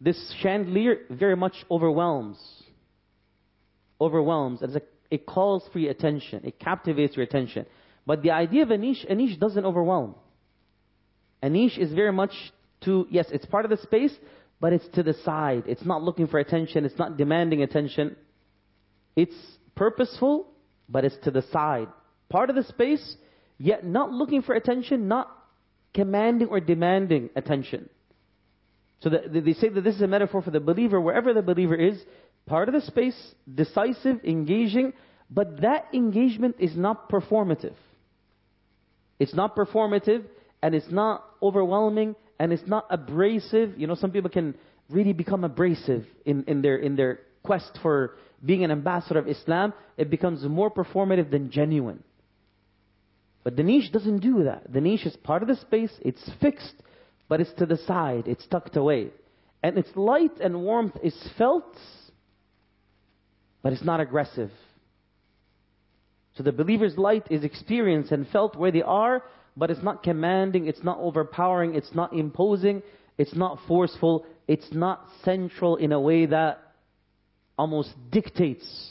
this chandelier very much overwhelms. And it calls for your attention. It captivates your attention. But the idea of a niche doesn't overwhelm. A niche is very much yes, it's part of the space, but it's to the side. It's not looking for attention. It's not demanding attention. It's purposeful, but it's to the side. Part of the space, yet not looking for attention, not commanding or demanding attention. So they say that this is a metaphor for the believer, wherever the believer is, part of the space, decisive, engaging, but that engagement is not performative. It's not performative, and it's not overwhelming, and it's not abrasive. You know, some people can really become abrasive in their quest for being an ambassador of Islam. It becomes more performative than genuine. But the niche doesn't do that. The niche is part of the space, it's fixed, but it's to the side, it's tucked away. And its light and warmth is felt, but it's not aggressive. So the believer's light is experienced and felt where they are, but it's not commanding, it's not overpowering, it's not imposing, it's not forceful, it's not central in a way that almost dictates.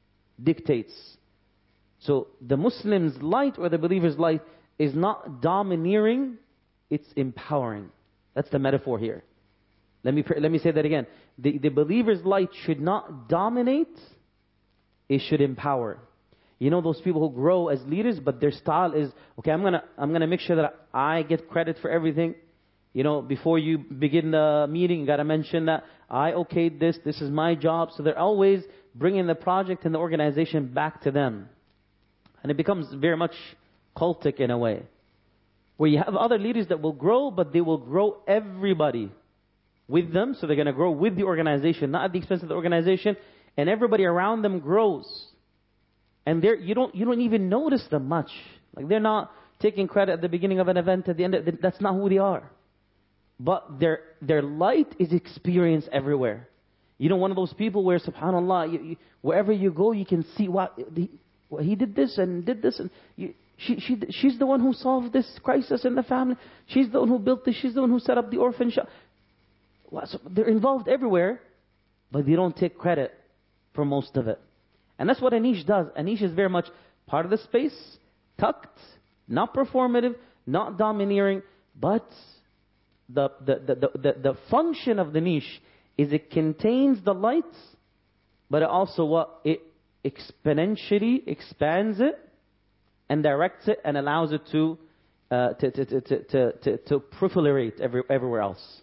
So the Muslim's light or the believer's light is not domineering, it's empowering. That's the metaphor here. Let me say that again. The believer's light should not dominate, it should empower. You know those people who grow as leaders, but their style is, okay, I'm gonna make sure that I get credit for everything. You know, before you begin the meeting, you gotta mention that I okayed this is my job. So they're always bringing the project and the organization back to them. And it becomes very much cultic in a way. Where you have other leaders that will grow, but they will grow everybody with them. So they're gonna grow with the organization, not at the expense of the organization. And everybody around them grows. And you don't even notice them much. Like they're not taking credit at the beginning of an event, at the end. That's not who they are. But their light is experienced everywhere. You know, one of those people where, subhanAllah, wherever you go, you can see what he did this and did this, and she's the one who solved this crisis in the family. She's the one who built this. She's the one who set up the orphan shop. So they're involved everywhere, but they don't take credit for most of it. And that's what a niche does. A niche is very much part of the space, tucked, not performative, not domineering, but the function of the niche is it contains the light, but it also it exponentially expands it and directs it and allows it to proliferate everywhere else.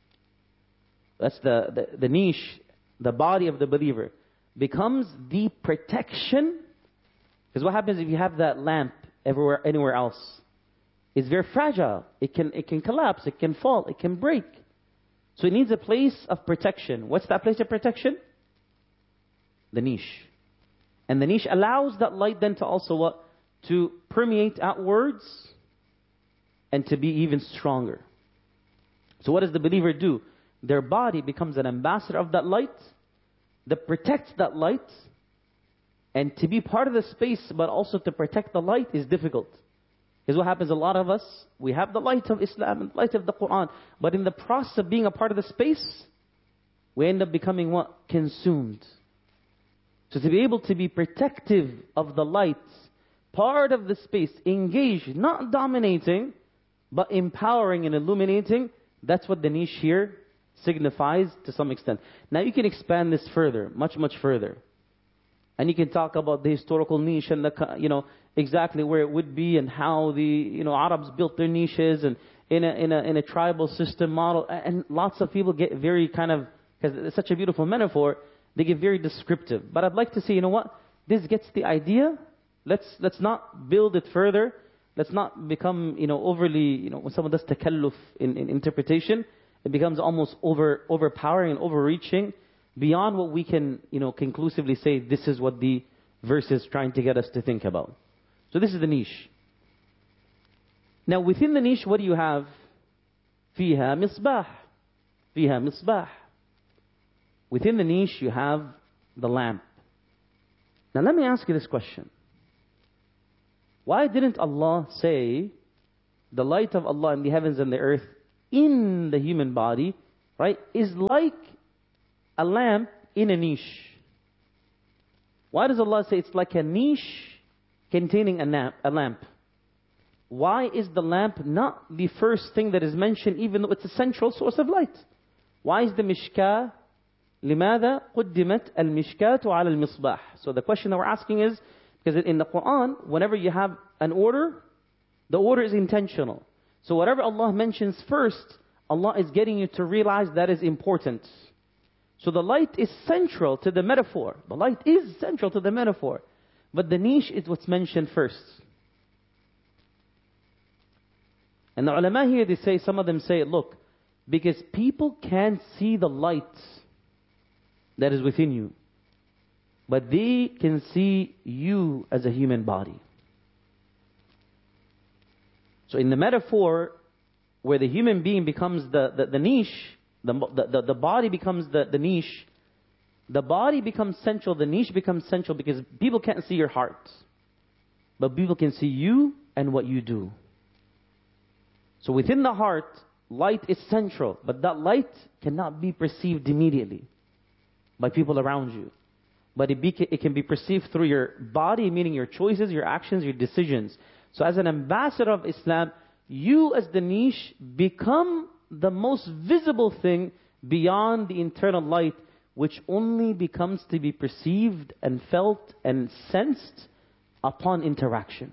That's the niche, the body of the believer becomes the protection. Because what happens if you have that lamp anywhere else? It's very fragile. It can collapse, it can fall, it can break. So it needs a place of protection. What's that place of protection? The niche. And the niche allows that light then to also to permeate outwards and to be even stronger. So what does the believer do? Their body becomes an ambassador of that light that protects that light. And to be part of the space but also to protect the light is difficult. Because what happens, a lot of us, we have the light of Islam and the light of the Quran, but in the process of being a part of the space, we end up becoming what? Consumed. So to be able to be protective of the light, part of the space, engaged, not dominating, but empowering and illuminating, that's what the niche here signifies to some extent. Now you can expand this further, much, much further. And you can talk about the historical niche and exactly where it would be and how the Arabs built their niches and in a tribal system model. And lots of people get very because it's such a beautiful metaphor, they get very descriptive. But I'd like to say, this gets the idea. Let's not build it further. Let's not become overly when someone does takalluf in interpretation, it becomes almost overpowering and overreaching beyond what we can conclusively say this is what the verse is trying to get us to think about. So this is the niche. Now within the niche, what do you have? فيها مصباح. فيها مصباح. Within the niche you have the lamp. Now let me ask you this question. Why didn't Allah say the light of Allah in the heavens and the earth in the human body right, is like a lamp in a niche. Why does Allah say it's like a niche containing a lamp? Why is the lamp not the first thing that is mentioned, even though it's a central source of light? Why is the mishkah? لماذا قدمت المشكاة على المصباح? So the question that we're asking is, because in the Quran, whenever you have an order, the order is intentional. So whatever Allah mentions first, Allah is getting you to realize that is important. So the light is central to the metaphor. The light is central to the metaphor. But the niche is what's mentioned first. And the ulama here, they say, some of them say, look, because people can't see the light that is within you, but they can see you as a human body. So in the metaphor, where the human being becomes the niche, the body becomes the niche, the body becomes central, the niche becomes central, because people can't see your heart, but people can see you and what you do. So within the heart, light is central, but that light cannot be perceived immediately by people around you. But it can be perceived through your body, meaning your choices, your actions, your decisions. So as an ambassador of Islam, you as the niche become the most visible thing beyond the internal light, which only becomes to be perceived and felt and sensed upon interaction.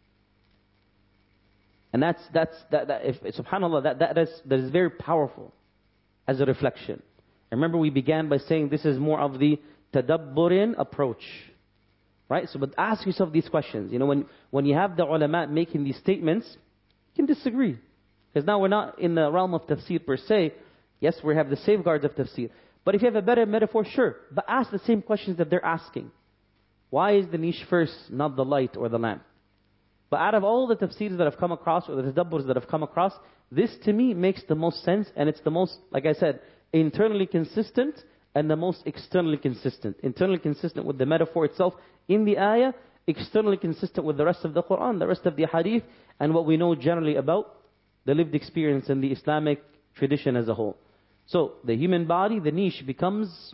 And subhanAllah, that is very powerful as a reflection. Remember, we began by saying this is more of the tadabburin approach, right? So, but ask yourself these questions. You know, when you have the ulama making these statements, you can disagree, because now we're not in the realm of tafsir per se. Yes, we have the safeguards of tafsir, but if you have a better metaphor, sure. But ask the same questions that they're asking. Why is the niche first, not the light or the lamp? But out of all the tafsirs that have come across, or the tadabburs that have come across, this to me makes the most sense, and it's the most, like I said, internally consistent, and the most externally consistent. Internally consistent with the metaphor itself in the ayah, externally consistent with the rest of the Quran, the rest of the hadith, and what we know generally about the lived experience and the Islamic tradition as a whole. So the human body, the niche, becomes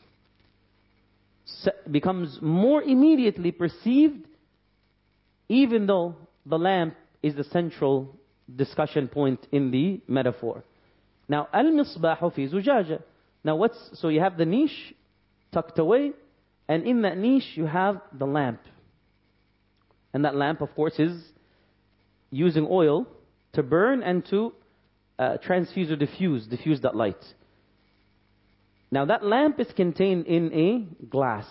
more immediately perceived, even though the lamp is the central discussion point in the metaphor. Now, al-misbahu fi zujaja. Now so you have the niche tucked away, and in that niche you have the lamp. And that lamp, of course, is using oil to burn and to transfuse or diffuse that light. Now that lamp is contained in a glass.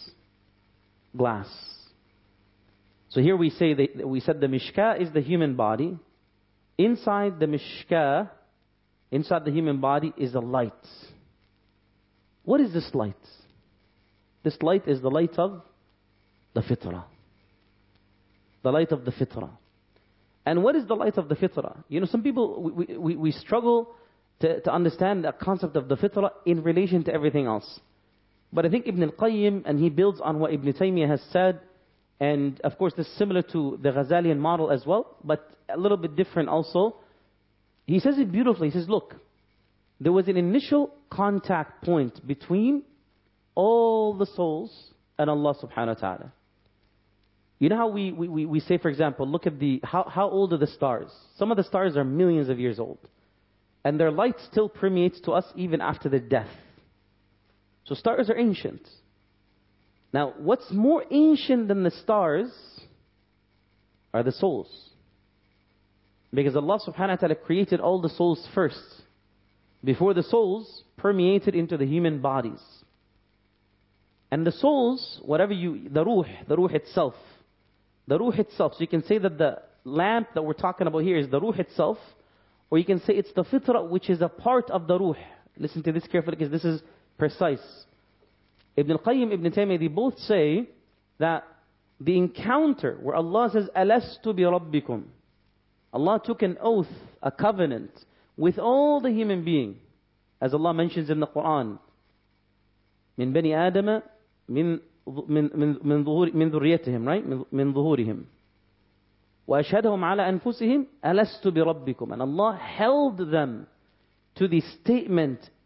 So here we said the mishkah is the human body. Inside the mishkah, inside the human body, is a light. What is this light? This light is the light of the fitrah. The light of the fitrah. And what is the light of the fitrah? You know, some people, we struggle to understand the concept of the fitrah in relation to everything else. But I think Ibn al-Qayyim, and he builds on what Ibn Taymiyyah has said, and of course this is similar to the Ghazalian model as well, but a little bit different also. He says it beautifully. He says, look, there was an initial contact point between all the souls and Allah subhanahu wa ta'ala. You know how we say, for example, look at how old are the stars? Some of the stars are millions of years old. And their light still permeates to us even after their death. So stars are ancient. Now, what's more ancient than the stars are the souls. Because Allah subhanahu wa ta'ala created all the souls first, before the souls permeated into the human bodies. And the souls, the ruh itself. So you can say that the lamp that we're talking about here is the ruh itself, or you can say it's the fitrah, which is a part of the ruh. Listen to this carefully, because this is precise. Ibn al-Qayyim, Ibn Taymiyyah, they both say that the encounter where Allah says, Alastu bi Rabbikum, Allah took an oath, a covenant, with all the human being, as Allah mentions in the Quran, min bani Adama, min ذريتهم, right? من ظهورهم. وأشهدهم على أنفسهم ألست بربكم. And Allah held them to the statement,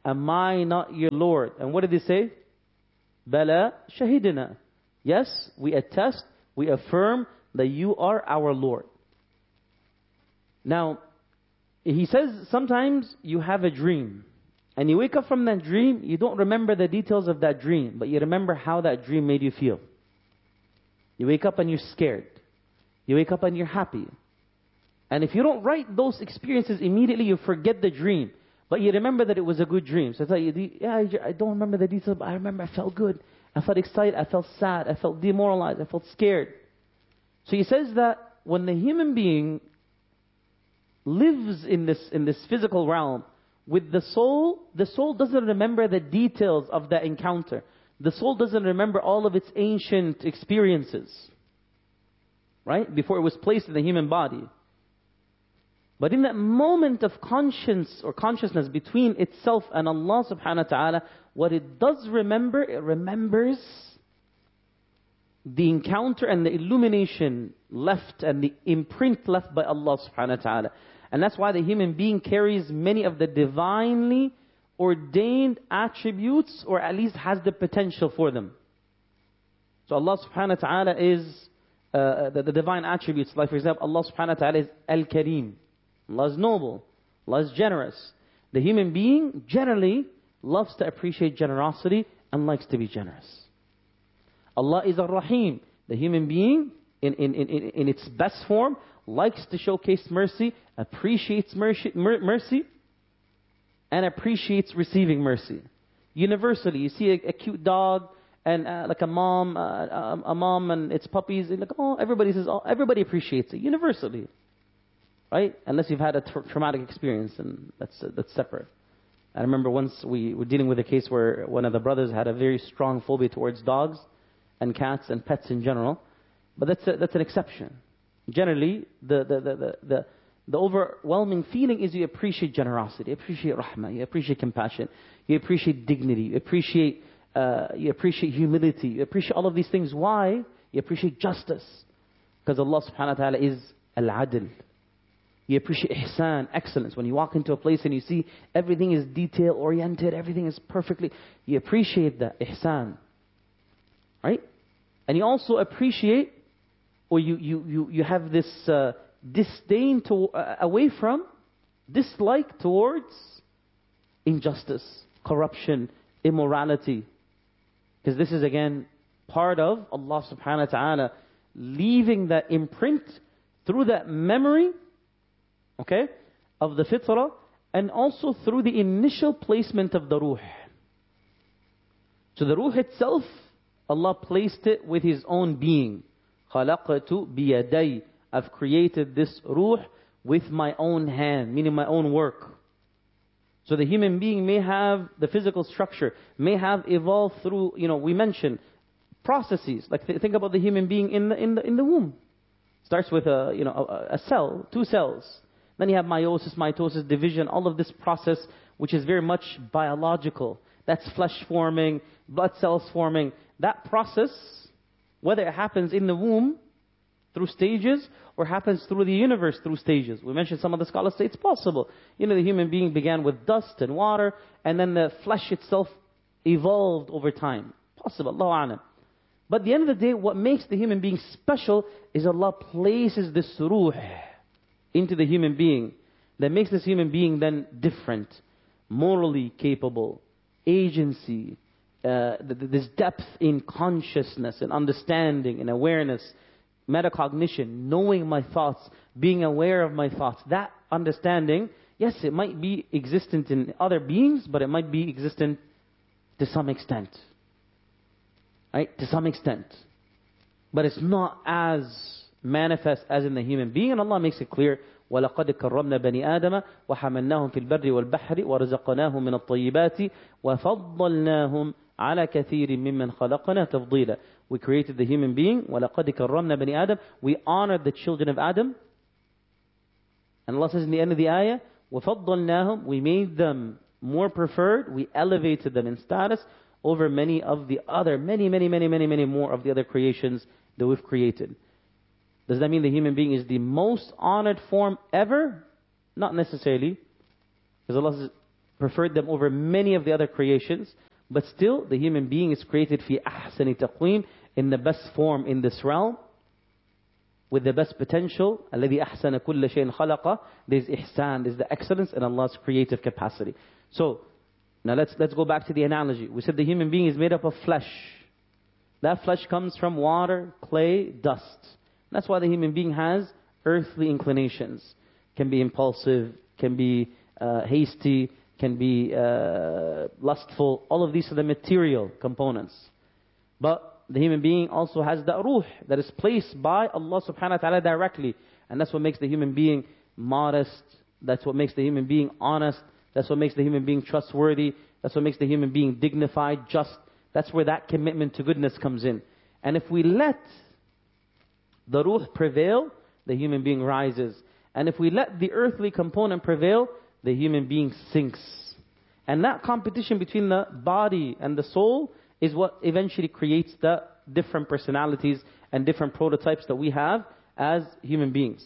am I not your Lord? And what did he say? Bala shahidina. Yes, we attest, we affirm that you are our Lord. Now, he says sometimes you have a dream. And you wake up from that dream, you don't remember the details of that dream, but you remember how that dream made you feel. You wake up and you're scared. You wake up and you're happy. And if you don't write those experiences immediately, you forget the dream. But you remember that it was a good dream. So it's like, I don't remember the details, but I remember I felt good. I felt excited, I felt sad, I felt demoralized, I felt scared. So he says that when the human being lives in this physical realm, with the soul doesn't remember the details of that encounter. The soul doesn't remember all of its ancient experiences, right? Before it was placed in the human body. But in that moment of conscience or consciousness between itself and Allah subhanahu wa ta'ala, what it does remember, it remembers the encounter and the illumination left and the imprint left by Allah subhanahu wa ta'ala. And that's why the human being carries many of the divinely ordained attributes, or at least has the potential for them. So Allah subhanahu wa ta'ala is the divine attributes. Like for example, Allah subhanahu wa ta'ala is Al-Kareem. Allah is noble. Allah is generous. The human being generally loves to appreciate generosity and likes to be generous. Allah is Ar-Rahim. The human being in its best form likes to showcase mercy, appreciates mercy, and appreciates receiving mercy. Universally, you see a cute dog and like a mom and its puppies, and like, oh, everybody says, oh, everybody appreciates it universally, right? Unless you've had a traumatic experience, and that's separate. I remember once we were dealing with a case where one of the brothers had a very strong phobia towards dogs and cats and pets in general, but that's an exception. Generally, the overwhelming feeling is you appreciate generosity, you appreciate rahmah, you appreciate compassion, you appreciate dignity, you appreciate humility, you appreciate all of these things. Why? You appreciate justice. Because Allah subhanahu wa ta'ala is al-adl. You appreciate ihsan, excellence. When you walk into a place and you see everything is detail oriented, everything is perfectly, you appreciate that ihsan. Right? And you also appreciate, or you have this disdain away from, dislike towards injustice, corruption, immorality. Because this is again part of Allah subhanahu wa ta'ala leaving that imprint through that memory, okay, of the fitrah, and also through the initial placement of the ruh. So the ruh itself, Allah placed it with His own being. خَلَقَتُ بِيَدَيْ, I've created this ruh with my own hand, meaning my own work. So the human being may have the physical structure, may have evolved through, we mentioned processes. Like think about the human being in the womb. Starts with a cell, 2 cells. Then you have meiosis, mitosis, division, all of this process, which is very much biological. That's flesh forming, blood cells forming. That process, whether it happens in the womb through stages or happens through the universe through stages. We mentioned some of the scholars say it's possible. The human being began with dust and water, and then the flesh itself evolved over time. Possible, Allahu A'lam. But at the end of the day, what makes the human being special is Allah places this ruh into the human being that makes this human being then different, morally capable, agency, this depth in consciousness and understanding and awareness, metacognition, knowing my thoughts, being aware of my thoughts. That understanding, yes, it might be existent in other beings, but it might be existent to some extent. Right? To some extent. But it's not as manifest as in the human being, and Allah makes it clear, وَلَقَدْ كَرَّمْنَا بَنِي آدَمَ وَحَمَلْنَاهُمْ فِي الْبَرِّ وَالْبَحْرِ وَرَزَقْنَاهُمْ مِنَ الطَّيِّبَاتِ وَفَضَّلْنَاهُمْ عَلَى كَثِيرٍ مِّمَّنْ خَلَقْنَا تَفْضِيلًا. We created the human being, وَلَقَدْ كَرَّمْنَا بَنِي آدَمَ, we honored the children of Adam. And Allah says in the end of the ayah, وَفَضَّلْنَاهُمْ, we made them more preferred, we elevated them in status over many of the other, many more of the other creations that we've created. Does that mean the human being is the most honored form ever? Not necessarily. Because Allah says, preferred them over many of the other creations. But still, the human being is created في أحسن تقويم, in the best form in this realm, with the best potential. الذي أحسن كل شيء خلقه. There's ihsan, there's the excellence in Allah's creative capacity. So, now let's go back to the analogy. We said the human being is made up of flesh. That flesh comes from water, clay, dust. That's why the human being has earthly inclinations. Can be impulsive, can be hasty, can be lustful. All of these are the material components. But the human being also has the ruh that is placed by Allah subhanahu wa ta'ala directly. And that's what makes the human being modest. That's what makes the human being honest. That's what makes the human being trustworthy. That's what makes the human being dignified, just. That's where that commitment to goodness comes in. And if we let the ruh prevail, the human being rises. And if we let the earthly component prevail, the human being sinks. And that competition between the body and the soul is what eventually creates the different personalities and different prototypes that we have as human beings.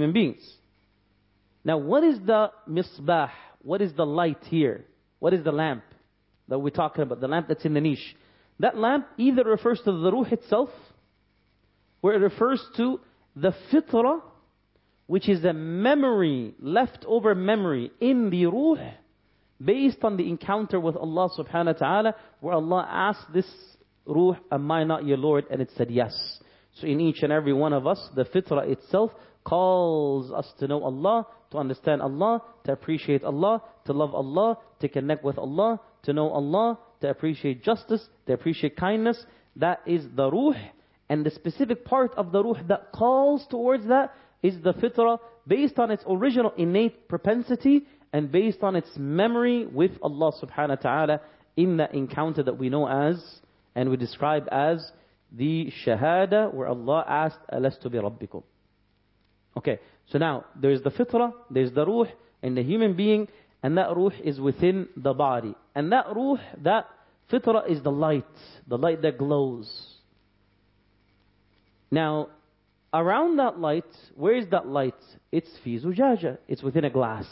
Now, what is the misbah? What is the light here? What is the lamp that we're talking about? The lamp that's in the niche. That lamp either refers to the ruh itself, or it refers to the fitrah, which is a memory, leftover memory in the ruh, based on the encounter with Allah subhanahu wa ta'ala, where Allah asked this ruh, am I not your Lord? And it said yes. So in each and every one of us, the fitrah itself calls us to know Allah, to understand Allah, to appreciate Allah, to love Allah, to connect with Allah, to know Allah, to appreciate justice, to appreciate kindness. That is the ruh. And the specific part of the ruh that calls towards that is the fitrah, based on its original innate propensity and based on its memory with Allah subhanahu wa ta'ala in that encounter that we know as, and we describe as, the shahada, where Allah asked, Alastu bi Rabbikum. Okay, so now there's the fitrah, there's the ruh in the human being, and that ruh is within the body. And that ruh, that fitrah is the light that glows. Now, around that light, where is that light? It's fi zujaja. It's within a glass.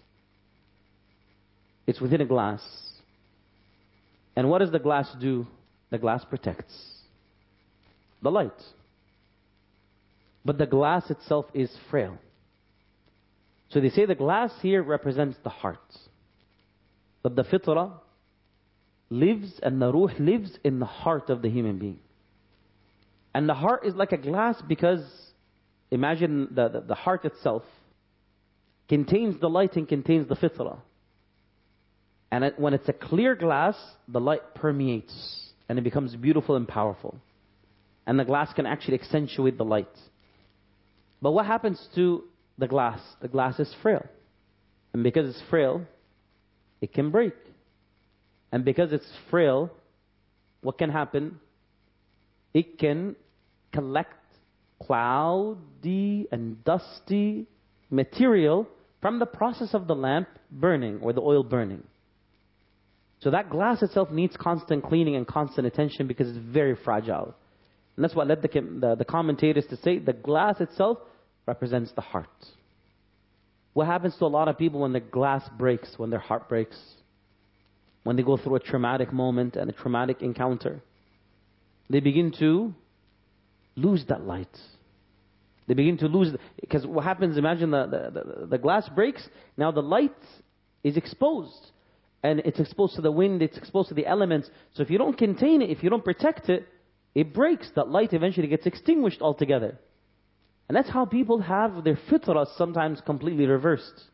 It's within a glass. And what does the glass do? The glass protects the light. But the glass itself is frail. So they say the glass here represents the heart. But the fitrah lives, and the ruh lives in the heart of the human being. And the heart is like a glass, because imagine the heart itself contains the light and contains the fitrah. And when it's a clear glass, the light permeates and it becomes beautiful and powerful. And the glass can actually accentuate the light. But what happens to the glass? The glass is frail. And because it's frail, it can break. And because it's frail, what can happen? It can collect cloudy and dusty material from the process of the lamp burning or the oil burning. So that glass itself needs constant cleaning and constant attention because it's very fragile. And that's what led the commentators to say the glass itself represents the heart. What happens to a lot of people when the glass breaks, when their heart breaks? When they go through a traumatic moment and a traumatic encounter? They begin to lose that light. They begin to lose, because what happens, imagine the glass breaks, now the light is exposed. And it's exposed to the wind, it's exposed to the elements. So if you don't contain it, if you don't protect it, it breaks. That light eventually gets extinguished altogether. And that's how people have their fitrah sometimes completely reversed.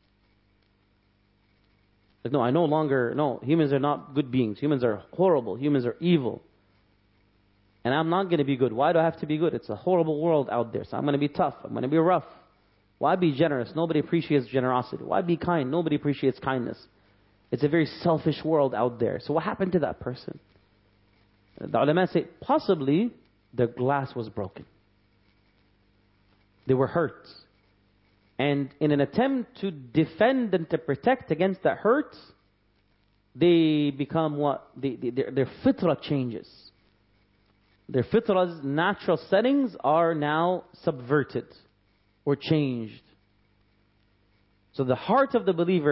Like, no, humans are not good beings. Humans are horrible. Humans are evil. And I'm not going to be good. Why do I have to be good? It's a horrible world out there. So I'm going to be tough. I'm going to be rough. Why be generous? Nobody appreciates generosity. Why be kind? Nobody appreciates kindness. It's a very selfish world out there. So what happened to that person? The ulama say, possibly their glass was broken. They were hurt. And in an attempt to defend and to protect against that hurt, they become what? Their fitrah changes. Their fitrah's natural settings are now subverted or changed. So the heart of the believer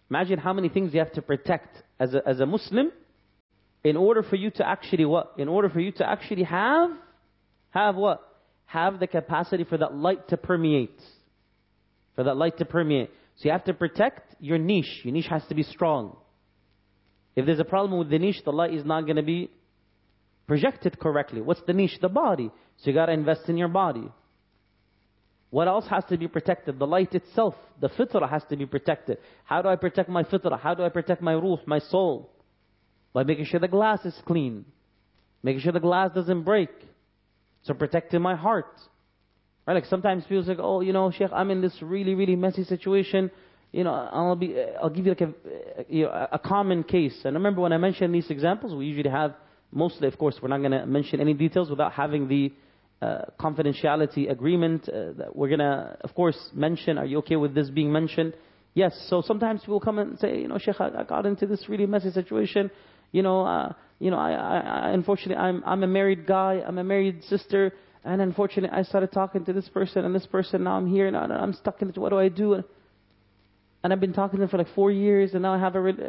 Imagine how many things you have to protect as a Muslim in order for you to actually what? In order for you to actually have what? Have the capacity for that light to permeate. For that light to permeate. So you have to protect your niche. Your niche has to be strong. If there's a problem with the niche, the light is not going to be projected correctly. What's the niche? The body. So you got to invest in your body. What else has to be protected? The light itself. The fitrah has to be protected. How do I protect my fitrah? How do I protect my ruh, my soul? By making sure the glass is clean. Making sure the glass doesn't break. So protecting my heart. Right? Like sometimes people say, oh, you know, Sheikh, I'm in this really, really messy situation. You know, I'll give you like a common case. And remember when I mention these examples, we usually have, mostly, of course, we're not going to mention any details without having the confidentiality agreement that we're going to, of course, mention. Are you okay with this being mentioned? Yes. So sometimes people come and say, you know, Sheikh, I got into this really messy situation. I unfortunately, I'm a married guy. I'm a married sister. And unfortunately, I started talking to this person and this person. Now I'm here and I'm stuck in it. What do I do? And I've been talking to them for like 4 years. And now I have a...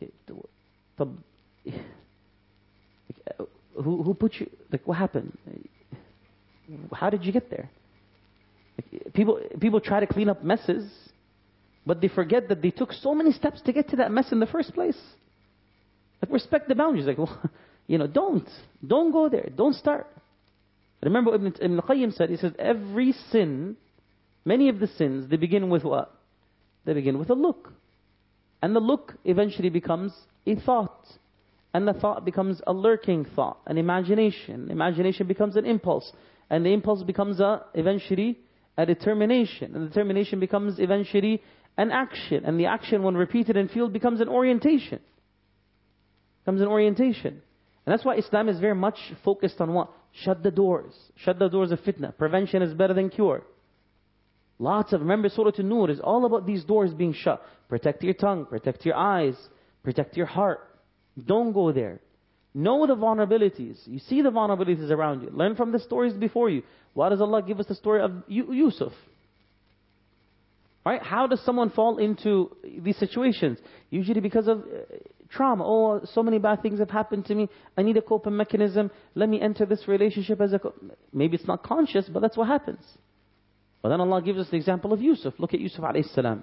Who put you... Like, what happened? How did you get there? People try to clean up messes, but they forget that they took so many steps to get to that mess in the first place. Like, respect the boundaries. Like, well, you know, don't go there. Don't start. Remember what Ibn Qayyim said? He says, every sin, many of the sins, they begin with what? They begin with a look. And the look eventually becomes a thought. And the thought becomes a lurking thought, an imagination. Imagination becomes an impulse. And the impulse becomes eventually a determination. And the determination becomes eventually an action. And the action, when repeated and fueled, becomes an orientation. Becomes an orientation. And that's why Islam is very much focused on what? Shut the doors. Shut the doors of fitna. Prevention is better than cure. Remember Surah An-Nur is all about these doors being shut. Protect your tongue, protect your eyes, protect your heart. Don't go there. Know the vulnerabilities. You see the vulnerabilities around you. Learn from the stories before you. Why does Allah give us the story of Yusuf? Right? How does someone fall into these situations? Usually because of trauma. Oh, so many bad things have happened to me. I need a coping mechanism. Let me enter this relationship as maybe it's not conscious, but that's what happens. But then Allah gives us the example of Yusuf. Look at Yusuf alayhi salam.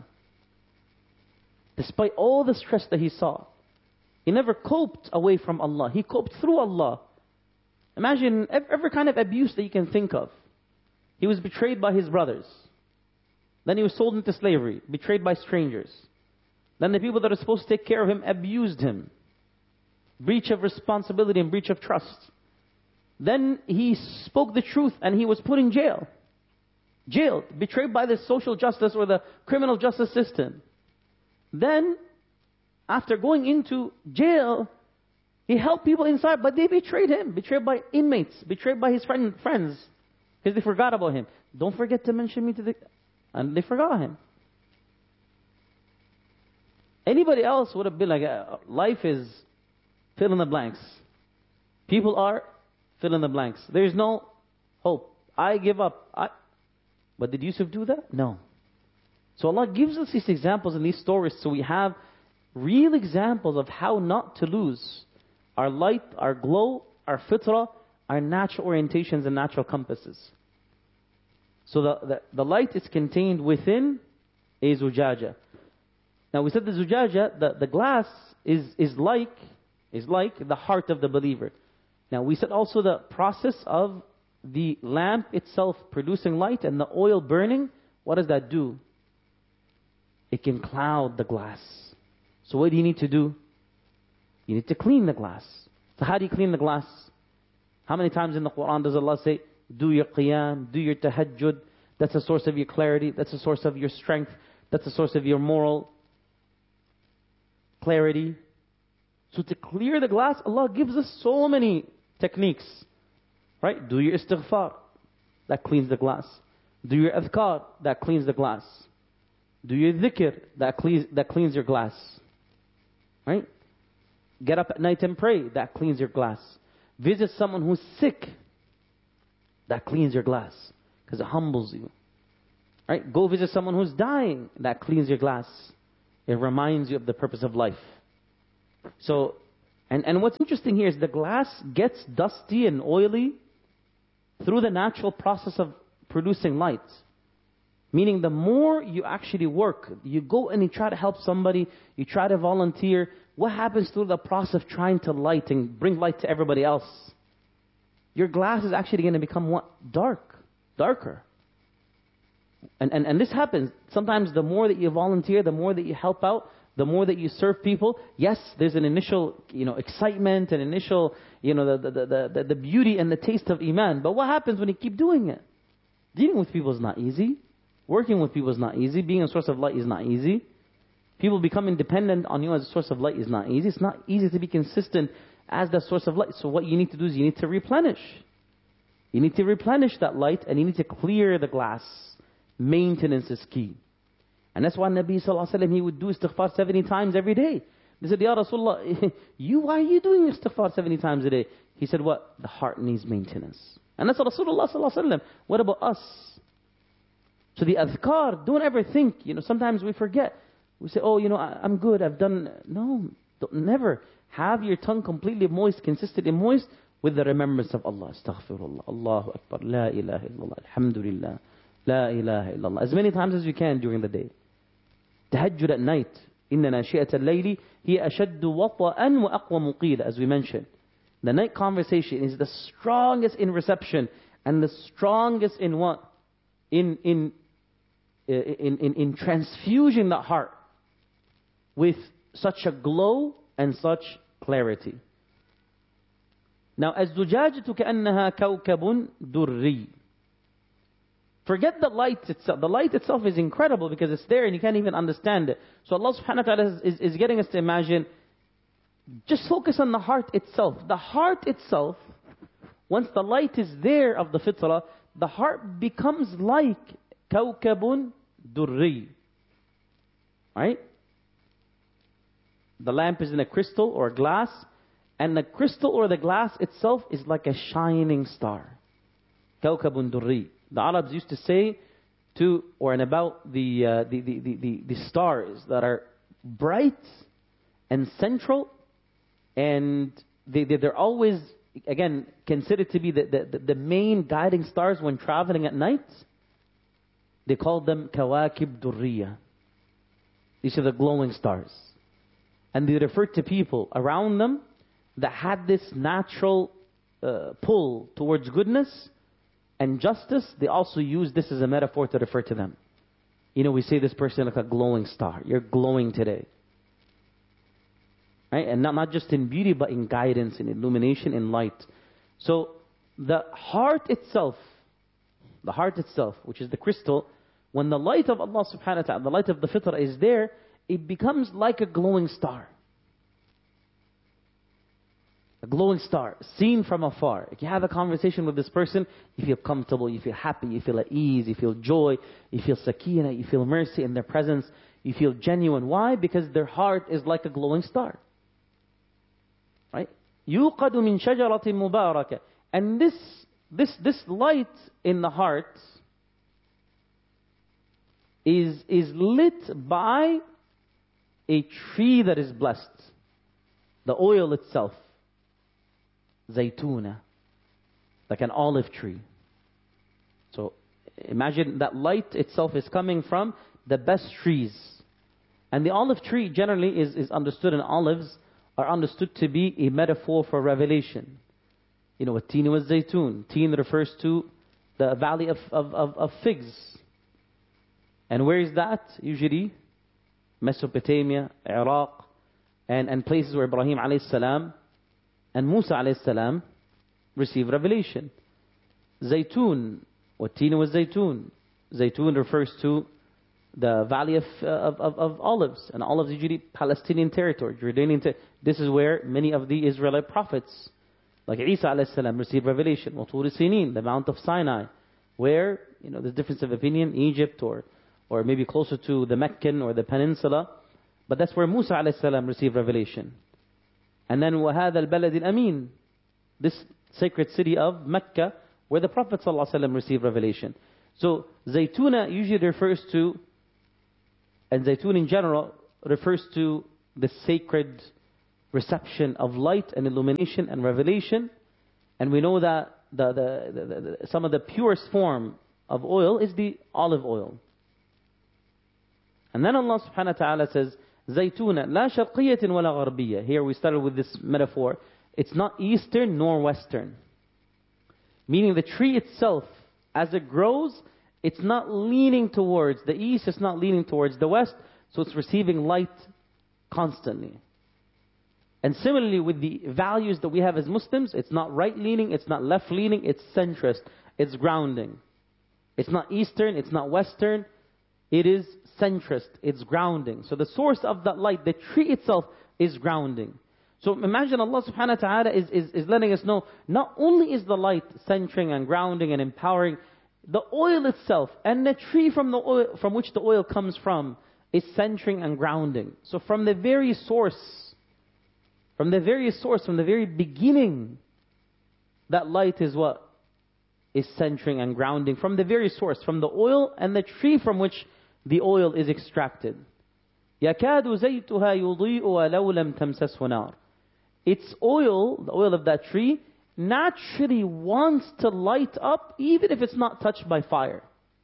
Despite all the stress that he saw, he never coped away from Allah. He coped through Allah. Imagine every kind of abuse that you can think of. He was betrayed by his brothers. Then he was sold into slavery, betrayed by strangers. Then the people that are supposed to take care of him abused him. Breach of responsibility and breach of trust. Then he spoke the truth and he was put in jail. Jailed, betrayed by the social justice or the criminal justice system. Then, after going into jail, he helped people inside, but they betrayed him. Betrayed by inmates, betrayed by his friends. Because they forgot about him. Don't forget to mention me to the... And they forgot him. Anybody else would have been like, life is fill in the blanks. People are fill in the blanks. There's no hope. I give up. But did Yusuf do that? No. So Allah gives us these examples in these stories so we have real examples of how not to lose our light, our glow, our fitrah, our natural orientations and natural compasses. So the light is contained within a zujaja. Now we said the zujaja, the glass is like the heart of the believer. Now we said also the process of the lamp itself producing light and the oil burning, what does that do? It can cloud the glass. So what do you need to do? You need to clean the glass. So how do you clean the glass? How many times in the Quran does Allah say, do your qiyam, do your tahajjud? That's a source of your clarity. That's a source of your strength. That's a source of your moral clarity. So to clear the glass, Allah gives us so many techniques. Right? Do your istighfar. That cleans the glass. Do your adhkar. That cleans the glass. Do your dhikr. That cleans your glass. Right? Get up at night and pray. That cleans your glass. Visit someone who's sick. That cleans your glass. Because it humbles you. Right? Go visit someone who's dying. That cleans your glass. It reminds you of the purpose of life. So, and what's interesting here is the glass gets dusty and oily through the natural process of producing light. Meaning the more you actually work, you go and you try to help somebody, you try to volunteer, what happens through the process of trying to light and bring light to everybody else? Your glass is actually going to become what? Darker. And this happens. Sometimes the more that you volunteer, the more that you help out, the more that you serve people, yes, there's an initial, excitement and initial, the beauty and the taste of Iman. But what happens when you keep doing it? Dealing with people is not easy. Working with people is not easy. Being a source of light is not easy. People becoming dependent on you as a source of light is not easy. It's not easy to be consistent as the source of light. So what you need to do is you need to replenish. You need to replenish that light and you need to clear the glass. Maintenance is key. And that's why Nabi Sallallahu Alaihi Wasallam, he would do istighfar 70 times every day. They said, Ya Rasulullah, why are you doing istighfar 70 times a day? He said, what? The heart needs maintenance. And that's Rasulullah Sallallahu Alaihi Wasallam. What about us? So the adhkar, don't ever think, sometimes we forget. We say, I'm good, I've done. No, never. Have your tongue completely moist, consistently moist with the remembrance of Allah. Astaghfirullah, Allahu Akbar, La ilaha illallah, Alhamdulillah, La ilaha illallah. As many times as you can during the day. Tahajjud at night. Inna nashi'at al-layli hiya ashaddu wata'an wa aqwa muqila, as we mentioned. The night conversation is the strongest in reception and the strongest in what? In transfusing the heart with such a glow and such clarity. Now, الزجاجة كأنها كوكب دري. Forget the light itself. The light itself is incredible because it's there and you can't even understand it. So Allah subhanahu wa ta'ala is getting us to imagine, just focus on the heart itself. The heart itself, once the light is there of the fitrah, the heart becomes like كوكب دري. Right? The lamp is in a crystal or a glass, and the crystal or the glass itself is like a shining star. كوكب دري. The Arabs used to say to or and about the stars that are bright and central, and they're always, again, considered to be the main guiding stars when traveling at night. They called them كواكب درية. These are the glowing stars. And they referred to people around them that had this natural pull towards goodness and justice. They also use this as a metaphor to refer to them. We say this person like a glowing star. You're glowing today. Right? And not just in beauty, but in guidance, in illumination, in light. So the heart itself, which is the crystal, when the light of Allah subhanahu wa ta'ala, the light of the fitrah is there, it becomes like a glowing star. A glowing star, seen from afar. If you have a conversation with this person, you feel comfortable, you feel happy, you feel at ease, you feel joy, you feel sakina, you feel mercy in their presence, you feel genuine. Why? Because their heart is like a glowing star. Right? يُوقَدُ مِنْ شَجَرَةٍ مُبَارَكَةٍ. And this light in the heart is lit by a tree that is blessed. The oil itself. Zaytuna. Like an olive tree. So imagine that light itself is coming from the best trees. And the olive tree generally is understood, and olives are understood to be a metaphor for revelation. Wat-tin wa zaytun. Teen refers to the valley of figs. And where is that? Usually Mesopotamia, Iraq, and places where Ibrahim alayhi salam and Musa alayhi salam received revelation. Zaytun, wat-tin wa zaytun. Zaytun refers to the valley of olives, and olives usually Palestinian territory, Jordanian territory. This is where many of the Israelite prophets, like Isa alayhi salam, received revelation. Tur Sinin, the Mount of Sinai, where there's difference of opinion, Egypt or maybe closer to the Meccan or the peninsula, but that's where Musa alayhi salam received revelation. And then وَهَذَا الْبَلَدِ الْأَمِينَ, this sacred city of Mecca, where the Prophet ﷺ received revelation. So Zaytuna usually refers to, and Zaytun in general refers to the sacred reception of light and illumination and revelation. And we know that some of the purest form of oil is the olive oil. And then Allah subhanahu wa ta'ala says, زَيْتُونَ لَا شَرْقِيَّةٍ وَلَا غَرْبِيَّةٍ. Here we started with this metaphor. It's not eastern nor western. Meaning the tree itself, as it grows, it's not leaning towards the east, it's not leaning towards the west, so it's receiving light constantly. And similarly with the values that we have as Muslims, it's not right-leaning, it's not left-leaning, it's centrist, it's grounding. It's not eastern, it's not western, it is centrist, it's grounding. So the source of that light, the tree itself, is grounding. So imagine Allah subhanahu wa ta'ala is letting us know, not only is the light centering and grounding and empowering, the oil itself and the tree from which the oil comes from is centering and grounding. So from the very source, from the very beginning, that light is what? Is centering and grounding from the very source, from the oil and the tree from which the oil is extracted. يَكَادُ زَيْتُهَا يُضِيءُ وَلَوْ لَمْ تَمْسَسْهُ نَارٌ. Its oil, the oil of that tree, naturally wants to light up even if it's not touched by fire.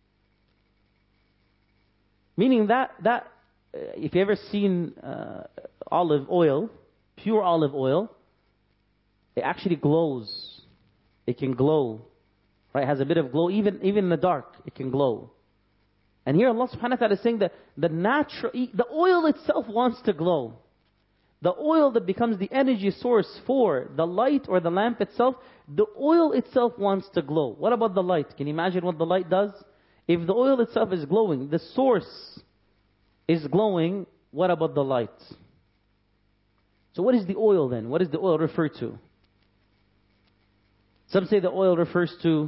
Meaning that if you ever seen olive oil, pure olive oil, it actually glows. It can glow. Right? It has a bit of glow. Even in the dark, it can glow. And here Allah subhanahu wa ta'ala is saying that the oil itself wants to glow. The oil that becomes the energy source for the light or the lamp itself, the oil itself wants to glow. What about the light? Can you imagine what the light does? If the oil itself is glowing, the source is glowing, what about the light? So what is the oil then? What does the oil refer to? Some say the oil refers to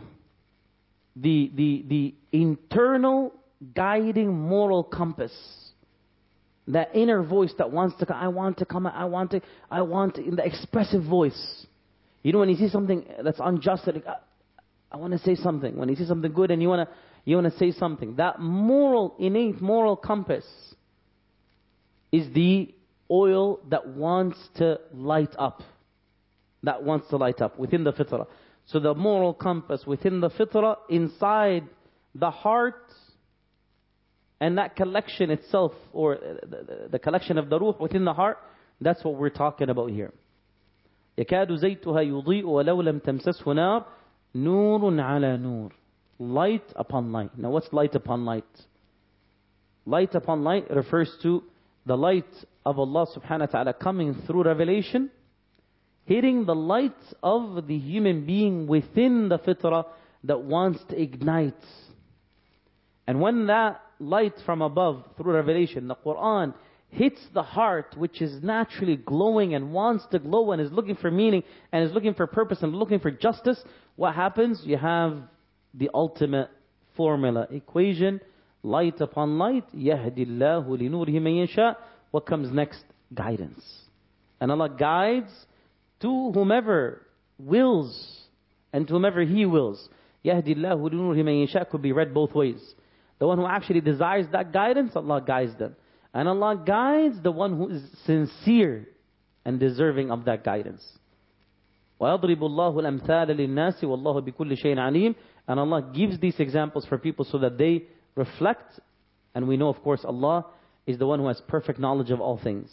the internal guiding moral compass. That inner voice that wants to come, I want in the expressive voice. You know, when you see something that's unjust, like, I want to say something. When you see something good and you want to say something. That innate moral compass is the oil that wants to light up. That wants to light up within the fitrah. So the moral compass within the fitrah, inside the heart, and that collection itself, or the collection of the ruh within the heart, that's what we're talking about here. يَكَادُ زَيْتُهَا يُضِيءُ وَلَوْ لَمْ تَمْسَسْهُ نَارٌ نُورٌ عَلَى نُورٍ. Light upon light. Now what's light upon light? Light upon light refers to the light of Allah subhanahu wa ta'ala coming through revelation, hitting the light of the human being within the fitrah that wants to ignite. And when that light from above through revelation, the Quran, hits the heart which is naturally glowing and wants to glow and is looking for meaning and is looking for purpose and looking for justice, what happens? You have the ultimate formula, equation, light upon light, يَهْدِ اللَّهُ لِنُورِهِ مَن يَشَاءُ. What comes next? Guidance. And Allah guides to whomever wills and to whomever He wills. يَهْدِ اللَّهُ لِنُورِهِ مَن يَشَاءُ could be read both ways. The one who actually desires that guidance, Allah guides them. And Allah guides the one who is sincere and deserving of that guidance. وَيَضْرِبُ اللَّهُ الْأَمْثَالَ لِلنَّاسِ وَاللَّهُ بِكُلِّ شَيْءٍ عَلِيمٌ. And Allah gives these examples for people so that they reflect. And we know, of course, Allah is the one who has perfect knowledge of all things.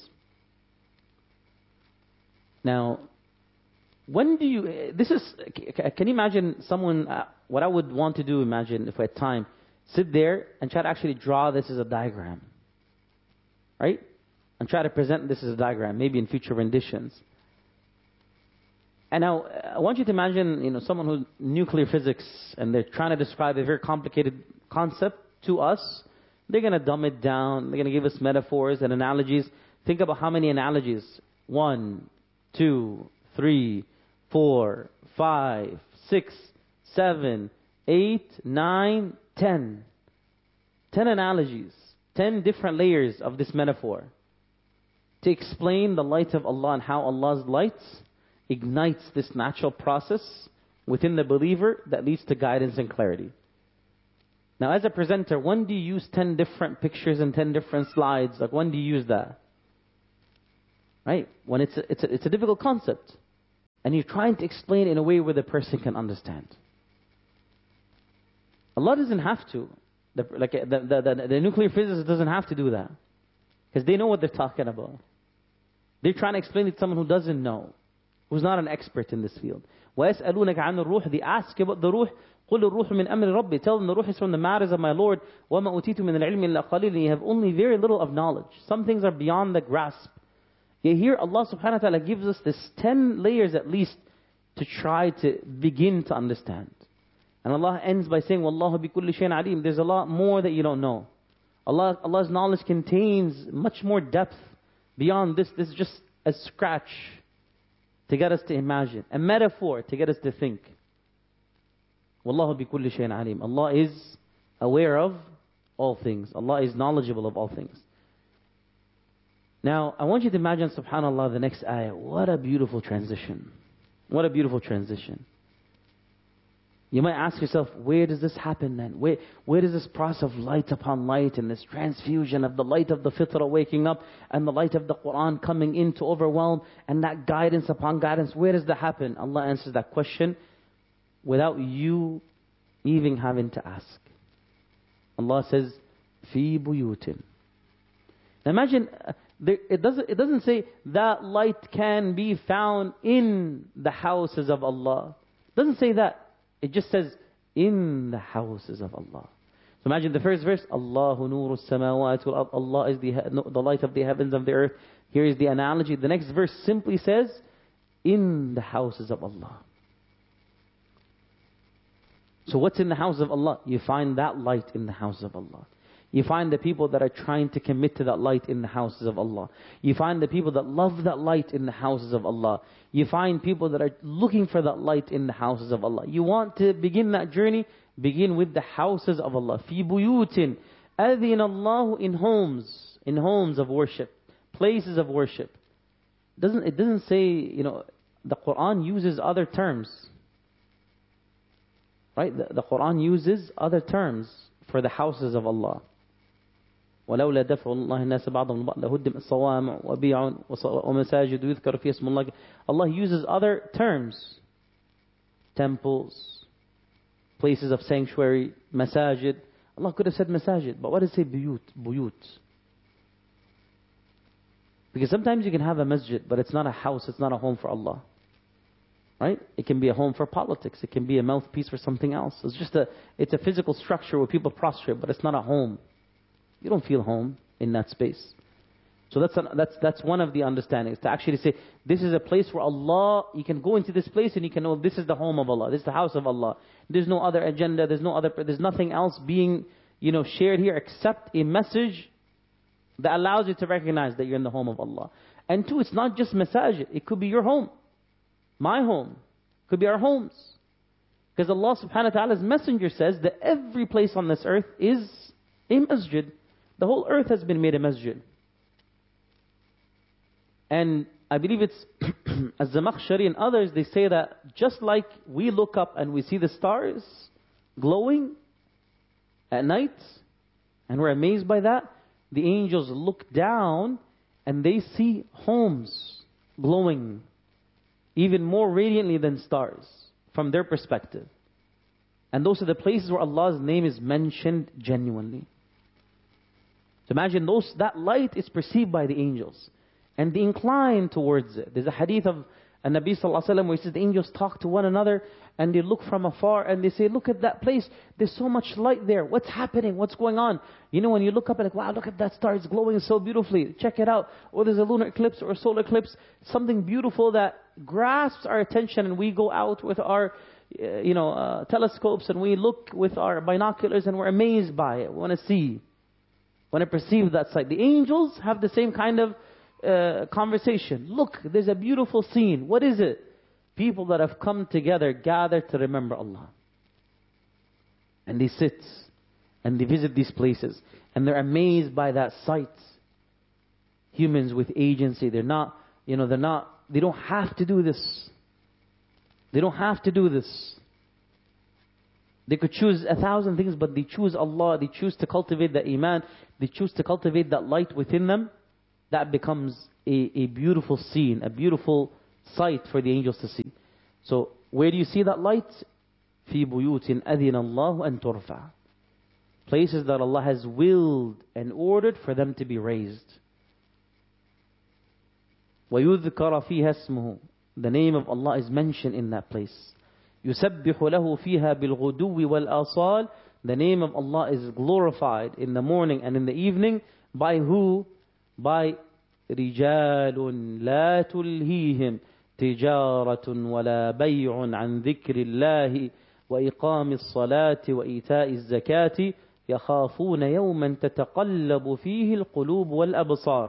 Now, can you imagine someone, what I would want to do, imagine if we had time, sit there and try to actually draw this as a diagram. Right? And try to present this as a diagram, maybe in future renditions. And now, I want you to imagine, someone who's nuclear physics, and they're trying to describe a very complicated concept to us. They're going to dumb it down. They're going to give us metaphors and analogies. Think about how many analogies. 1, 2, 3, 4, 5, 6, 7, 8, 9, 10. 10 analogies. 10 different layers of this metaphor. To explain the light of Allah and how Allah's light ignites this natural process within the believer that leads to guidance and clarity. Now as a presenter, when do you use 10 different pictures and 10 different slides? Like when do you use that? Right? When it's a difficult concept. And you're trying to explain in a way where the person can understand. Allah doesn't have to. The nuclear physicist doesn't have to do that. Because they know what they're talking about. They're trying to explain it to someone who doesn't know. Who's not an expert in this field. وَيَسْأَلُونَكَ عَنِ الرُّوحِ They ask about the ruh. قُلِ الرُّوحُ مِنْ أَمْرِ رَبِّي Tell them the ruh is from the matters of my Lord. وَمَا أُوتِيتُ مِنَ الْعِلْمِ إِلَّا قَلِيلًا You have only very little of knowledge. Some things are beyond the grasp. Yet here Allah subhanahu wa ta'ala gives us this 10 layers at least to try to begin to understand. And Allah ends by saying, وَاللَّهُ بِكُلِّ شَيْءٍ عَلِيمٌ There's a lot more that you don't know. Allah's knowledge contains much more depth beyond this. This is just a scratch to get us to imagine. A metaphor to get us to think. وَاللَّهُ بِكُلِّ شَيْءٍ عَلِيمٌ Allah is aware of all things. Allah is knowledgeable of all things. Now, I want you to imagine, subhanAllah, the next ayah. What a beautiful transition. What a beautiful transition. You might ask yourself, where does this happen then? Where does this process of light upon light and this transfusion of the light of the fitrah waking up and the light of the Quran coming in to overwhelm and that guidance upon guidance, where does that happen? Allah answers that question without you even having to ask. Allah says, fi buyutin. Now imagine, it doesn't say that light can be found in the houses of Allah. It doesn't say that. It just says, in the houses of Allah. So imagine the first verse, Allahu nuru samawati wal ard. Allah is the light of the heavens and the earth. Here is the analogy. The next verse simply says, in the houses of Allah. So what's in the house of Allah? You find that light in the house of Allah. You find the people that are trying to commit to that light in the houses of Allah. You find the people that love that light in the houses of Allah. You find people that are looking for that light in the houses of Allah. You want to begin that journey? Begin with the houses of Allah. Fi buyutin. Adhin Allah in homes of worship. Places of worship. It doesn't say, the Quran uses other terms. Right? The Quran uses other terms for the houses of Allah. ولولا دفع الله الناس بعضهم البعض لهدم الصوامع وبيع ومساجد يذكر فيها اسم الله. Allah uses other terms. Temples, places of sanctuary, masajid. Allah could have said masajid, but what does it say buyut? Because sometimes you can have a masjid, but it's not a house, it's not a home for Allah. Right? It can be a home for politics. It can be a mouthpiece for something else. It's a physical structure where people prostrate, but it's not a home. You don't feel home in that space. So that's one of the understandings. To actually say, this is a place where Allah, you can go into this place and you can know this is the home of Allah. This is the house of Allah. There's no other agenda. There's nothing else being, shared here except a message that allows you to recognize that you're in the home of Allah. And two, it's not just masajid. It could be your home. My home. It could be our homes. Because Allah subhanahu wa ta'ala's messenger says that every place on this earth is a masjid. The whole earth has been made a masjid. And I believe it's Az-Zamakhshari and others, they say that just like we look up and we see the stars glowing at night, and we're amazed by that, the angels look down and they see homes glowing even more radiantly than stars from their perspective. And those are the places where Allah's name is mentioned genuinely. So imagine that light is perceived by the angels. And they incline towards it. There's a hadith of Nabi sallallahu alaihi wasallam where he says the angels talk to one another and they look from afar and they say, look at that place. There's so much light there. What's happening? What's going on? When you look up and like, wow, look at that star. It's glowing so beautifully. Check it out. Or there's a lunar eclipse or a solar eclipse. Something beautiful that grasps our attention, and we go out with our telescopes and we look with our binoculars and we're amazed by it. We want to see. Want to perceive that sight. The angels have the same kind of conversation. Look, there's a beautiful scene. What is it? People that have come together, gathered to remember Allah. And they sit and they visit these places and they're amazed by that sight. Humans with agency, they don't have to do this. They don't have to do this. They could choose 1,000 things, but they choose Allah. They choose to cultivate the iman. They choose to cultivate that light within them. That becomes a beautiful scene, a beautiful sight for the angels to see. So where do you see that light? في بيوت أذن الله أن ترفع. Places that Allah has willed and ordered for them to be raised. ويذكر فيها اسمه. The name of Allah is mentioned in that place. يسبح له فيها بالغدو والآصال. The name of Allah is glorified in the morning and in the evening. By who? By رجال لا تلهيهم تجارة ولا بيع عن ذكر الله وإقام الصلاة وإيتاء الزكاة يخافون يوما تتقلب فيه القلوب والأبصار.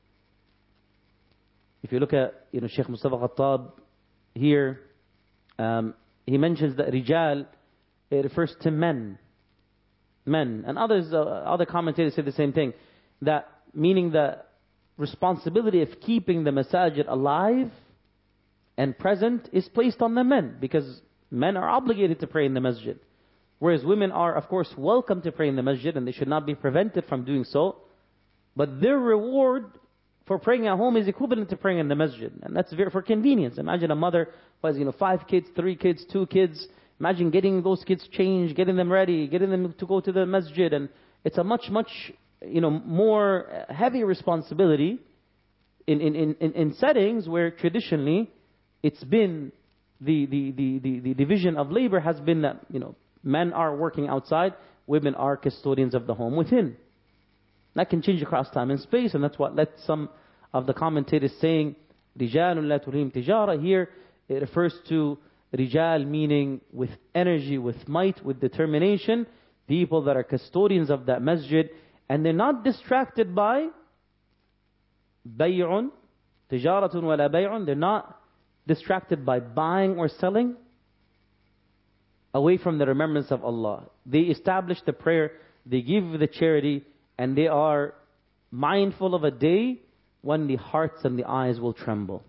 If you look at Sheikh Mustafa Khattab here, he mentions that rijal, it refers to men. Men. And others, other commentators say the same thing. That meaning the responsibility of keeping the masajid alive and present is placed on the men, because men are obligated to pray in the masjid. Whereas women are, of course, welcome to pray in the masjid, and they should not be prevented from doing so. But their reward for praying at home is equivalent to praying in the masjid. And that's for convenience. Imagine a mother who has 5 kids, 3 kids, 2 kids. Imagine getting those kids changed, getting them ready, getting them to go to the masjid. And it's a much more heavy responsibility in settings where traditionally it's been the division of labor has been that men are working outside, women are custodians of the home within. That can change across time and space, and that's what led some of the commentators saying رِجَالٌ لَا تُلْهِهِمْ تِجَارَةٌ. Here it refers to rijal, meaning with energy, with might, with determination, people that are custodians of that masjid, and they're not distracted by بَيْعٌ تِجَارَةٌ وَلَا بَيْعٌ. They're not distracted by buying or selling away from the remembrance of Allah. They establish the prayer, they give the charity, and they are mindful of a day when the hearts and the eyes will tremble.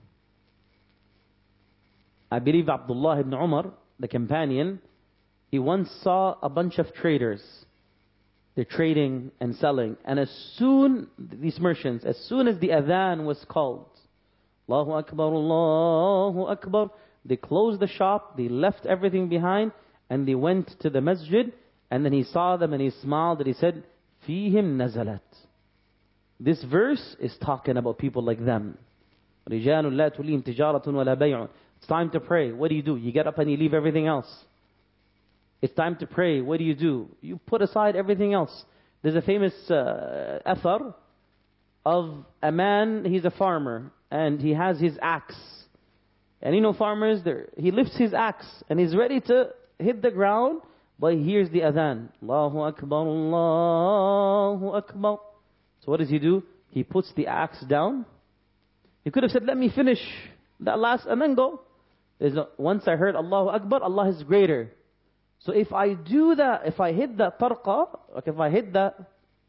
I believe Abdullah ibn Umar, the companion, he once saw a bunch of traders. They're trading and selling. And these merchants, as soon as the adhan was called, Allahu Akbar, Allahu Akbar, they closed the shop, they left everything behind, and they went to the masjid. And then he saw them and he smiled and he said, فِيهِمْ نَزَلَتْ. This verse is talking about people like them. رِجَالٌ لَا تُلِيهِمْ تِجَارَةٌ وَلَا بَيْعٌ. It's time to pray. What do? You get up and you leave everything else. It's time to pray. What do? You put aside everything else. There's a famous athar of a man, he's a farmer, and he has his axe. And farmers, he lifts his axe, and he's ready to hit the ground, but he hears the adhan. Allahu Akbar, Allahu Akbar. So what does he do? He puts the axe down. He could have said, let me finish that last and then go. Once I heard Allahu Akbar, Allah is greater. So if I do that, if I hit that tarqa, if I hit that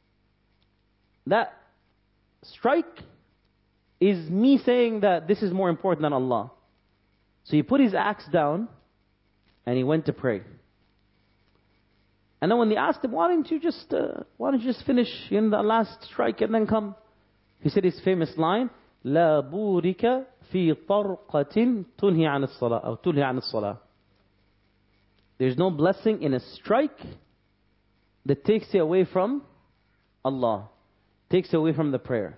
strike, is me saying that this is more important than Allah. So he put his axe down and he went to pray. And then when they asked him, why don't you just finish in the last strike and then come? He said his famous line, لا بورك في طرقة تنهي عن الصلاة أو تنهي عن الصلاة. There's no blessing in a strike that takes you away from Allah, takes you away from the prayer.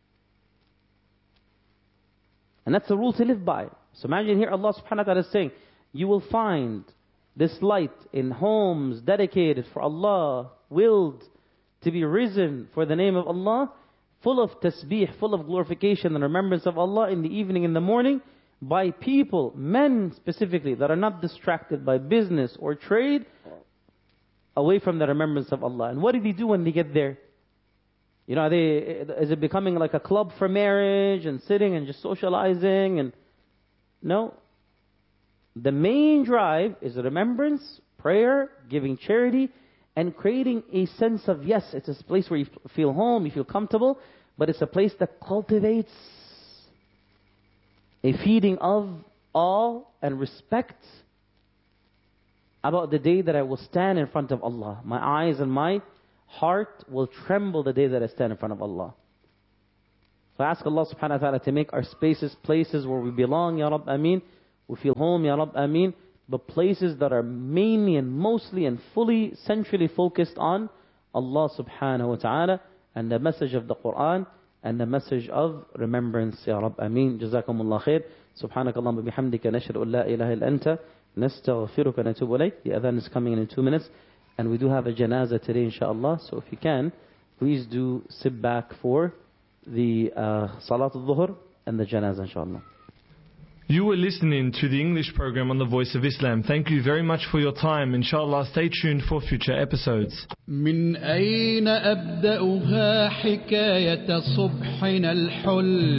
And that's a rule to live by. So imagine here Allah subhanahu wa ta'ala is saying, you will find this light in homes dedicated for Allah, willed to be risen for the name of Allah, full of tasbih, full of glorification and remembrance of Allah in the evening, in the morning, by people, men specifically, that are not distracted by business or trade, away from the remembrance of Allah. And what do they do when they get there? Is it becoming like a club for marriage and sitting and just socializing? And no. The main drive is remembrance, prayer, giving charity, and creating a sense of, yes, it's a place where you feel home, you feel comfortable, but it's a place that cultivates a feeding of awe and respect about the day that I will stand in front of Allah. My eyes and my heart will tremble the day that I stand in front of Allah. So I ask Allah subhanahu wa ta'ala to make our spaces places where we belong, Ya Rabb, Ameen. We feel home, Ya Rabb, Ameen. But places that are mainly and mostly and fully, centrally focused on Allah subhanahu wa ta'ala and the message of the Quran and the message of remembrance, Ya Rabb, Ameen. Jazakumullah khair. Subhanakallahumma bihamdika nashhadu an la ilaha illa anta nastaghfiruka wa natubu ilayk. The adhan is coming in 2 minutes. And we do have a janazah today, inshallah. So if you can, please do sit back for the Salat al-Dhuhr and the janazah, inshallah. You were listening to the English program on the Voice of Islam. Thank you very much for your time. Inshallah, stay tuned for future episodes. من أين أبدأها حكاية صبحنا الحل